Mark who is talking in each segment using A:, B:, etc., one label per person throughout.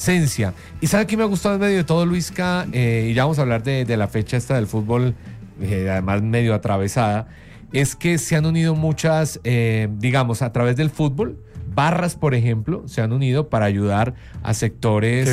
A: esencia. Y sabe que me ha gustado en medio de todo, Luisca, y ya vamos a hablar de la fecha esta del fútbol, además medio atravesada, es que se han unido muchas, digamos, a través del fútbol, barras, por ejemplo, se han unido para ayudar a sectores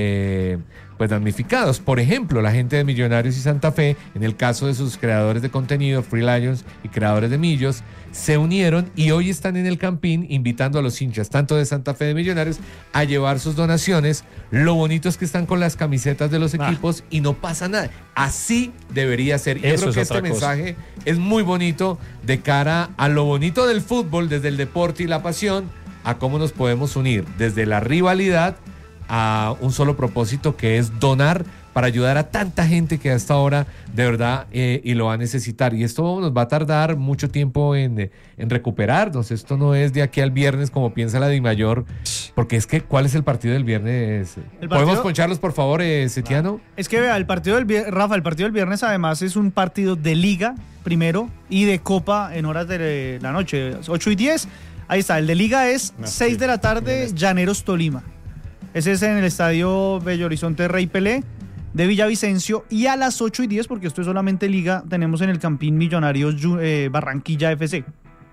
A: pues damnificados. Por ejemplo, la gente de Millonarios y Santa Fe, en el caso de sus creadores de contenido, Free Lions y creadores de Millos, se unieron y hoy están en el Campín invitando a los hinchas, tanto de Santa Fe de Millonarios, a llevar sus donaciones. Lo bonito es que están con las camisetas de los equipos y no pasa nada. Así debería ser. Yo creo que este mensaje es muy bonito de cara a lo bonito del fútbol, desde el deporte y la pasión, a cómo nos podemos unir desde la rivalidad a un solo propósito, que es donar para ayudar a tanta gente que hasta ahora de verdad y lo va a necesitar. Y esto nos va a tardar mucho tiempo en recuperarnos. Esto no es de aquí al viernes como piensa la DIMAYOR, porque es que ¿cuál es el partido del viernes? ¿Podemos poncharlos, por favor, Setiano?
B: Es que vea, Rafa, el partido del viernes además es un partido de liga primero y de copa en horas de la noche, 8:10. Ahí está, el de liga es 6 de la tarde, Llaneros Tolima. Ese es en el estadio Bello Horizonte Rey Pelé de Villavicencio, y a las 8:10, porque esto es solamente liga, tenemos en el Campín Millonarios Barranquilla FC.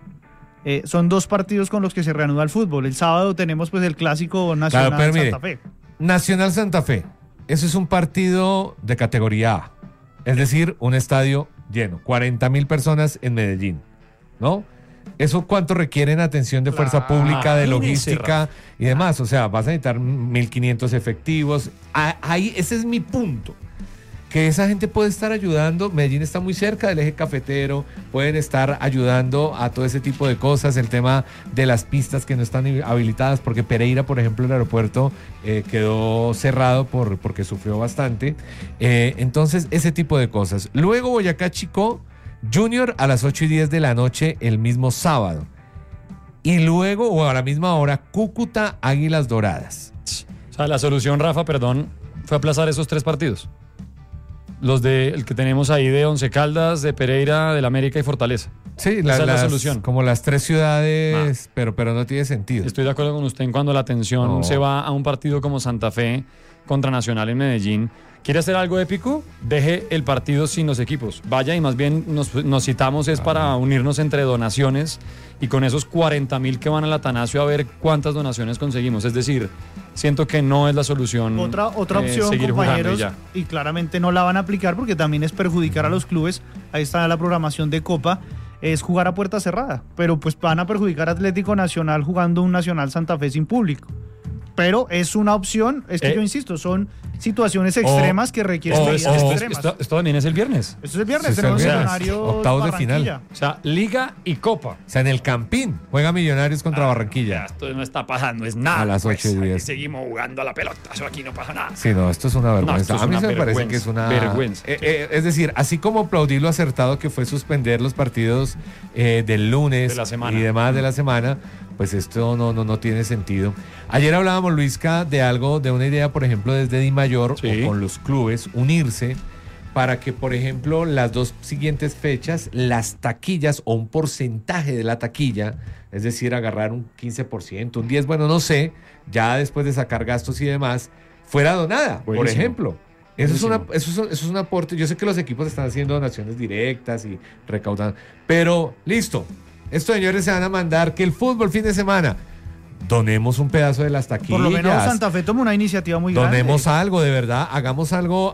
B: Son dos partidos con los que se reanuda el fútbol. El sábado tenemos pues el clásico Nacional Santa Fe.
A: Nacional Santa Fe, eso es un partido de categoría A, es decir, un estadio lleno, 40,000 personas en Medellín, ¿no? ¿Eso cuánto requieren atención de fuerza pública, de logística y demás? O sea, vas a necesitar 1,500 efectivos. Ahí, ese es mi punto. Que esa gente puede estar ayudando. Medellín está muy cerca del eje cafetero. Pueden estar ayudando a todo ese tipo de cosas. El tema de las pistas que no están habilitadas, porque Pereira, por ejemplo, el aeropuerto quedó cerrado porque sufrió bastante. Entonces, ese tipo de cosas. Luego Boyacá Chicó Junior a las 8:10 de la noche el mismo sábado. Y luego, o a la misma hora, Cúcuta Águilas Doradas.
C: O sea, la solución, Rafa, perdón, fue aplazar esos 3 partidos. El que tenemos ahí de Once Caldas, de Pereira, del América y Fortaleza.
A: Sí, esa es la solución. Como las 3 ciudades, pero no tiene sentido.
C: Estoy de acuerdo con usted en cuando la atención se va a un partido como Santa Fe contra Nacional en Medellín. ¿Quiere hacer algo épico? Deje el partido sin los equipos. Vaya, y más bien nos citamos para unirnos entre donaciones, y con esos 40,000 que van al Atanasio a ver cuántas donaciones conseguimos. Es decir, siento que no es la solución.
B: Otra opción, compañeros, y claramente no la van a aplicar porque también es perjudicar a los clubes. Ahí está la programación de Copa. Es jugar a puerta cerrada, pero pues van a perjudicar a Atlético Nacional jugando un Nacional Santa Fe sin público. Pero es una opción, es que yo insisto, son situaciones extremas que requieren medidas extremas.
C: Esto también es el viernes.
B: Esto es el viernes, tenemos Millonarios
A: octavos de final.
C: O sea, Liga y Copa.
A: O sea, en el Campín juega Millonarios contra Barranquilla.
C: Esto no está pasando, es nada.
A: A las 8:10.
C: Seguimos jugando a la pelota, eso aquí no pasa nada.
A: Sí, no, esto es una vergüenza.
C: No,
A: a mí me parece que es una
C: vergüenza.
A: Es decir, así como aplaudí lo acertado que fue suspender los partidos del lunes
C: de la semana
A: y demás de la semana, pues esto no tiene sentido. Ayer hablábamos, Luisca, de una idea, por ejemplo, desde DIMAYOR o con los clubes, unirse para que, por ejemplo, las 2 siguientes fechas, las taquillas o un porcentaje de la taquilla, es decir, agarrar un 15%, un 10%, bueno, no sé, ya después de sacar gastos y demás, fuera donada, por ejemplo. Eso es un aporte. Yo sé que los equipos están haciendo donaciones directas y recaudando, pero listo. Estos señores se van a mandar que el fútbol fin de semana donemos un pedazo de las taquillas.
B: Por lo menos Santa Fe toma una iniciativa muy grande.
A: Donemos algo, de verdad, hagamos algo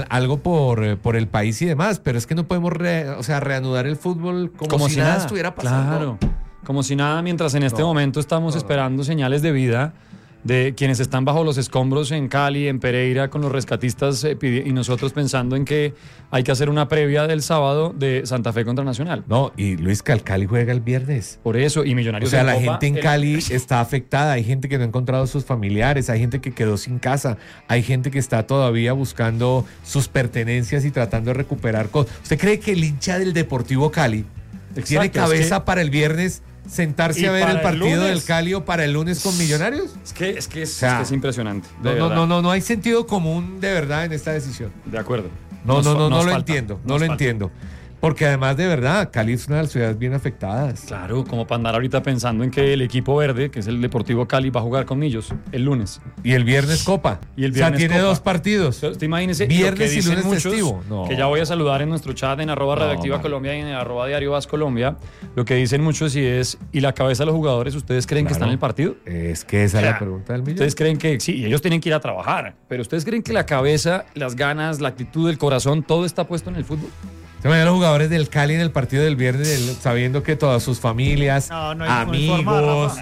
A: por el país y demás, pero es que no podemos reanudar el fútbol como si nada estuviera pasando.
C: Claro, como si nada, mientras en este momento estamos esperando señales de vida de quienes están bajo los escombros en Cali, en Pereira, con los rescatistas, y nosotros pensando en que hay que hacer una previa del sábado de Santa Fe contra Nacional.
A: No, y Luis, que el Cali juega el viernes.
C: Por eso, y Millonarios.
A: O sea, la gente en Cali está afectada, hay gente que no ha encontrado a sus familiares, hay gente que quedó sin casa, hay gente que está todavía buscando sus pertenencias y tratando de recuperar cosas. ¿Usted cree que el hincha del Deportivo Cali tiene cabeza para el viernes sentarse a ver el partido del Cali o para el lunes con Millonarios?
C: Es que es impresionante.
A: No hay sentido común de verdad en esta decisión.
C: De acuerdo.
A: No lo entiendo. Porque además, de verdad, Cali es una de las ciudades bien afectadas.
C: Claro, como para andar ahorita pensando en que el equipo verde, que es el Deportivo Cali, va a jugar con Millos el lunes.
A: Y el viernes Copa.
C: Y el viernes
A: o sea, tiene
C: Copa.
A: 2 partidos.
C: Entonces, imagínense
A: Viernes
C: lo que
A: y
C: dicen
A: lunes
C: muchos,
A: festivo. No.
C: que ya voy a saludar en nuestro chat en @Radioactiva Colombia y en @Diario Vas Colombia. Lo que dicen muchos ¿y la cabeza de los jugadores, ustedes creen que están en el partido?
A: Es que esa es la pregunta del millón.
C: Ustedes creen que sí, ellos tienen que ir a trabajar, pero ustedes creen que la cabeza, las ganas, la actitud, el corazón, todo está puesto en el fútbol.
A: Se me los jugadores del Cali en el partido del viernes, sabiendo que todas sus familias, amigos,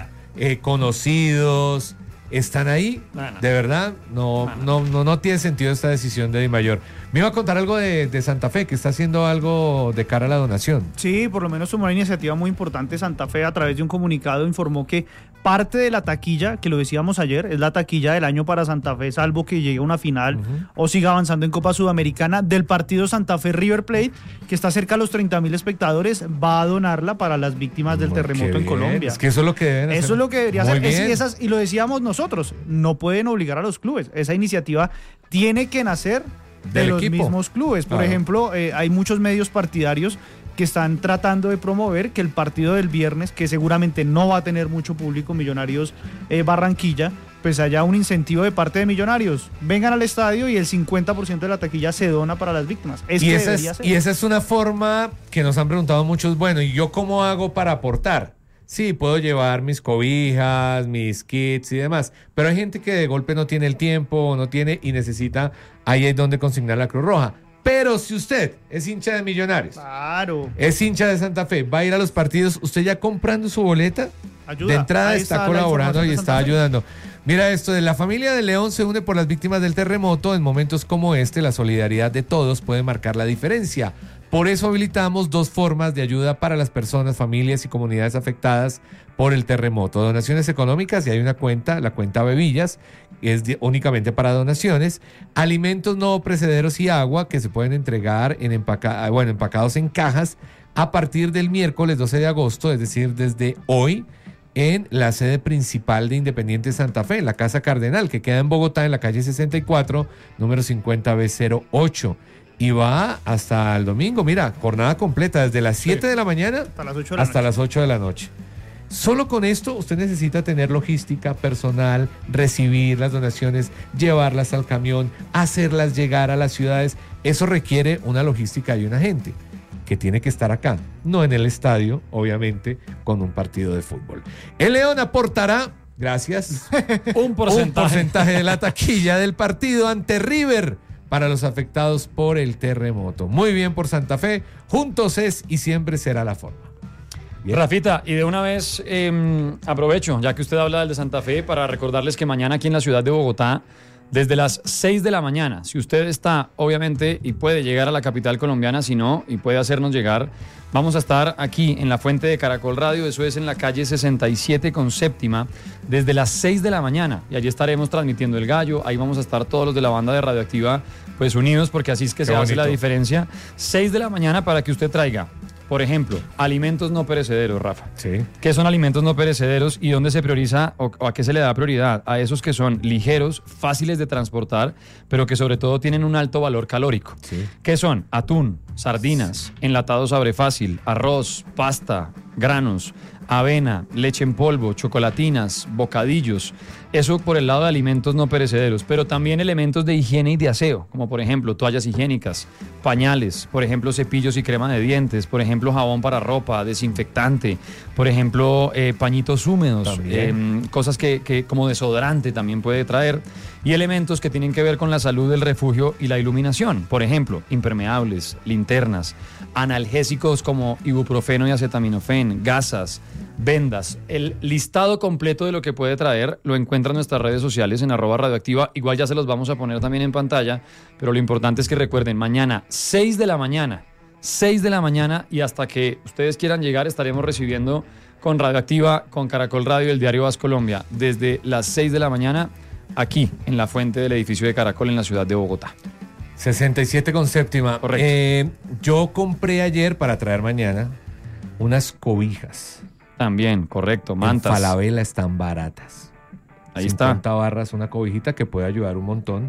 A: conocidos, están ahí. De verdad, no tiene sentido esta decisión de Di Mayor. Me iba a contar algo de Santa Fe, que está haciendo algo de cara a la donación.
B: Sí, por lo menos tomó una iniciativa muy importante. Santa Fe, a través de un comunicado, informó que parte de la taquilla, que lo decíamos ayer, es la taquilla del año para Santa Fe, salvo que llegue a una final o siga avanzando en Copa Sudamericana, del partido Santa Fe River Plate, que está cerca de los 30.000 espectadores, va a donarla para las víctimas del terremoto en Colombia.
A: Es que eso es lo que deben hacer.
B: Eso es lo que debería
A: Muy
B: hacer.
A: bien.
B: Y lo decíamos nosotros, no pueden obligar a los clubes. Esa iniciativa tiene que nacer de
A: Del
B: los
A: equipo.
B: mismos clubes. Por
A: Claro.
B: ejemplo, hay muchos medios partidarios que están tratando de promover que el partido del viernes, que seguramente no va a tener mucho público, Millonarios Barranquilla, pues haya un incentivo de parte de Millonarios. Vengan al estadio y el 50% de la taquilla se dona para las víctimas.
A: Y esa es una forma que nos han preguntado muchos, bueno, ¿y yo cómo hago para aportar? Sí, puedo llevar mis cobijas, mis kits y demás, pero hay gente que de golpe no tiene el tiempo, no tiene y necesita, ahí es donde consignar la Cruz Roja. Pero si usted es hincha de Millonarios,
B: claro,
A: es hincha de Santa Fe, va a ir a los partidos, usted ya comprando su boleta,
B: ayuda.
A: de entrada
B: Ahí
A: está
B: la
A: colaborando
B: información
A: y
B: de
A: está
B: Santa Fe.
A: ayudando. Mira esto, de la familia de León se une por las víctimas del terremoto. En momentos como este, la solidaridad de todos puede marcar la diferencia. Por eso habilitamos 2 formas de ayuda para las personas, familias y comunidades afectadas por el terremoto. Donaciones económicas, y hay una cuenta, la cuenta Bebillas, que es únicamente para donaciones. Alimentos no precederos y agua que se pueden entregar empacados en cajas a partir del miércoles 12 de agosto, es decir, desde hoy, en la sede principal de Independiente Santa Fe, la Casa Cardenal, que queda en Bogotá, en la calle 64, número 50B08. Y va hasta el domingo, mira, jornada completa, desde las 7 de la mañana hasta las 8 de la noche. Solo con esto usted necesita tener logística, personal, recibir las donaciones, llevarlas al camión, hacerlas llegar a las ciudades. Eso requiere una logística y una gente que tiene que estar acá, no en el estadio, obviamente, con un partido de fútbol. El León aportará, gracias,
C: un
A: porcentaje de la taquilla del partido ante River para los afectados por el terremoto. Muy bien por Santa Fe, juntos es y siempre será la forma. Bien.
C: Rafita, y de una vez aprovecho, ya que usted habla del de Santa Fe, para recordarles que mañana aquí en la ciudad de Bogotá, desde las 6 de la mañana, si usted está, obviamente, y puede llegar a la capital colombiana, si no, y puede hacernos llegar, vamos a estar aquí en la fuente de Caracol Radio, eso es en la calle 67 con séptima, desde las 6 de la mañana, y allí estaremos transmitiendo el gallo, ahí vamos a estar todos los de la banda de Radioactiva, pues unidos, porque así es que se hace la diferencia. 6 de la mañana para que usted traiga, por ejemplo, alimentos no perecederos, Rafa.
A: Sí.
C: ¿Qué son alimentos no perecederos y dónde se prioriza o a qué se le da prioridad? A esos que son ligeros, fáciles de transportar, pero que sobre todo tienen un alto valor calórico.
A: Sí.
C: ¿Qué son? Atún, sardinas, enlatados abre fácil, arroz, pasta, granos, avena, leche en polvo, chocolatinas, bocadillos. Eso por el lado de alimentos no perecederos, pero también elementos de higiene y de aseo, como por ejemplo toallas higiénicas, pañales, por ejemplo cepillos y crema de dientes, por ejemplo jabón para ropa, desinfectante, por ejemplo pañitos húmedos, cosas que como desodorante también puede traer, y elementos que tienen que ver con la salud del refugio y la iluminación, por ejemplo impermeables, linternas, analgésicos como ibuprofeno y acetaminofén, gasas, vendas. El listado completo de lo que puede traer lo encuentra en nuestras redes sociales en @radioactiva. Igual ya se los vamos a poner también en pantalla, pero lo importante es que recuerden, mañana 6 de la mañana y hasta que ustedes quieran llegar estaremos recibiendo con Radioactiva, con Caracol Radio y el diario Vas Colombia desde las 6 de la mañana aquí en la fuente del edificio de Caracol en la ciudad de Bogotá.
A: 67 con séptima.
C: Correcto.
A: Yo compré ayer para traer mañana unas cobijas.
C: También, correcto, mantas.
A: En Falabella están baratas.
C: Ahí
A: 50 barras, una cobijita que puede ayudar un montón.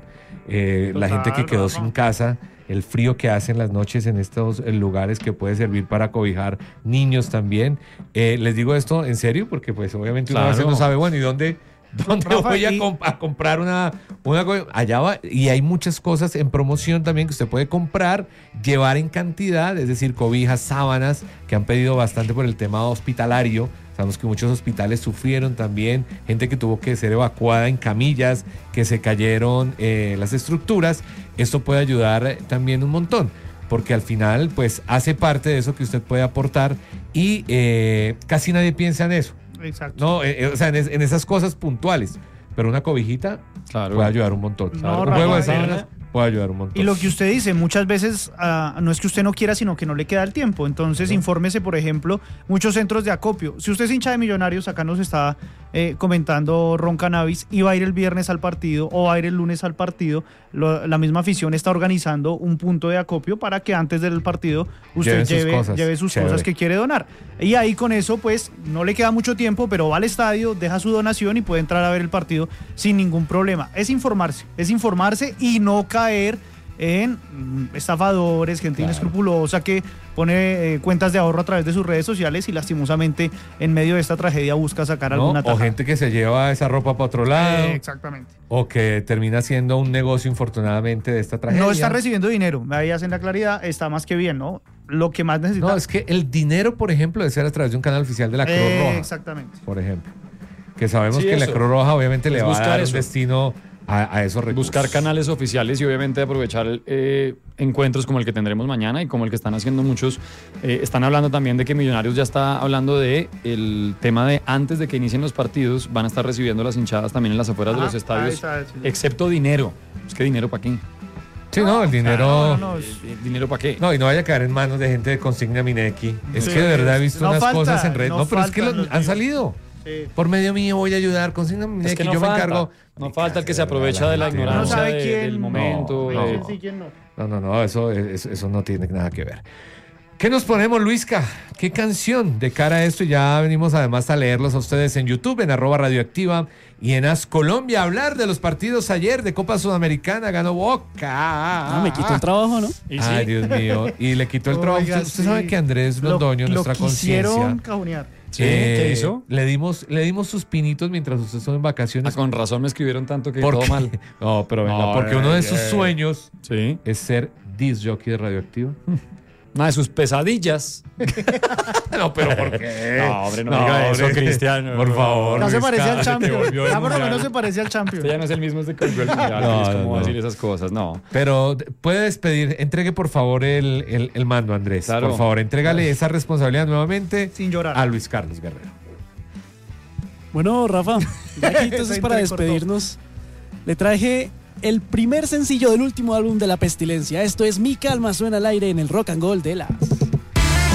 A: La gente que quedó sin casa, el frío que hace en las noches en estos lugares que puede servir para cobijar niños también. Les digo esto en serio porque pues obviamente uno a veces no sabe, bueno, ¿y dónde
B: Rafa,
A: voy a comprar una allá va? Y hay muchas cosas en promoción también que usted puede comprar, llevar en cantidad, es decir, cobijas, sábanas, que han pedido bastante por el tema hospitalario. Sabemos que muchos hospitales sufrieron también, gente que tuvo que ser evacuada en camillas, que se cayeron las estructuras. Esto puede ayudar también un montón, porque al final pues hace parte de eso que usted puede aportar y casi nadie piensa en eso.
B: Exacto.
A: No, o sea, en esas cosas puntuales, pero una cobijita puede ayudar un montón.
B: No,
A: Un juego de
B: Rafael,
A: sábanas puede ayudar un montón.
B: Y lo que usted dice, muchas veces no es que usted no quiera, sino que no le queda el tiempo. Entonces, infórmese, por ejemplo, muchos centros de acopio. Si usted es hincha de Millonarios, acá nos está comentando Ron Cannabis, y va a ir el viernes al partido o va a ir el lunes al partido, la misma afición está organizando un punto de acopio para que antes del partido usted lleve sus cosas que quiere donar. Y ahí con eso, pues, no le queda mucho tiempo, pero va al estadio, deja su donación y puede entrar a ver el partido sin ningún problema. Es informarse y no caer en estafadores, gente inescrupulosa que pone cuentas de ahorro a través de sus redes sociales y lastimosamente en medio de esta tragedia busca sacar alguna tajada.
A: O gente que se lleva esa ropa para otro lado.
B: Exactamente.
A: O que termina siendo un negocio infortunadamente de esta tragedia.
B: No está recibiendo dinero, ahí hacen la claridad, está más que bien, ¿no? Lo que más necesita.
A: No, es que el dinero, por ejemplo, debe ser a través de un canal oficial de la Cruz Roja.
B: Exactamente.
A: Por ejemplo. Que sabemos que la Cruz Roja obviamente le va a dar un destino a esos recursos.
C: Buscar canales oficiales y obviamente aprovechar encuentros como el que tendremos mañana y como el que están haciendo muchos. Están hablando también de que Millonarios ya está hablando de el tema de antes de que inicien los partidos van a estar recibiendo las hinchadas también en las afueras de los estadios, excepto dinero. Es que dinero para qué.
A: Sí, no, el dinero.
C: ¿El dinero para qué?
A: No, y no vaya a caer en manos de gente de Consigna Mineki. Es que de verdad he visto unas cosas en red. No, pero es que han salido. Sí. Por medio mío voy a ayudar, Consigna Mineki,
C: es que
A: yo me encargo.
C: No falta el que se aprovecha de la ignorancia del momento.
A: No, eso no tiene nada que ver. ¿Qué nos ponemos, Luisca? ¿Qué canción de cara a esto? Ya venimos además a leerlos a ustedes en YouTube, en @radioactiva y en As Colombia, a hablar de los partidos ayer de Copa Sudamericana. Ganó Boca.
D: No, me quitó el trabajo, ¿no?
A: Ay, Dios mío. Y le quitó el trabajo. Usted sabe que Andrés Londoño, nuestra conciencia.
B: Quisieron cajonear.
C: Sí, ¿qué hizo?
A: Le dimos sus pinitos mientras usted estuvo en vacaciones.
C: Con razón me escribieron tanto que todo mal.
A: No, pero venga, porque uno de sus sueños es ser disc jockey de Radioactiva.
C: Una de sus pesadillas.
A: No, pero ¿por qué?
C: No, hombre, no diga eso, Cristiano.
A: Por favor.
B: No se parecía al champion. Ya por lo menos se parecía al champion.
C: Usted ya no es el mismo desde que volvió al mundial. Es como decir esas cosas, no.
A: Pero puede despedir, entregue por favor el mando, Andrés. Claro. Por favor, entrégale esa responsabilidad nuevamente.
B: Sin llorar.
A: A Luis Carlos Guerrero.
D: Bueno, Rafa, aquí entonces para despedirnos, le traje el primer sencillo del último álbum de La Pestilencia. Esto es Mi Calma Suena al Aire en el Rock and Roll de las.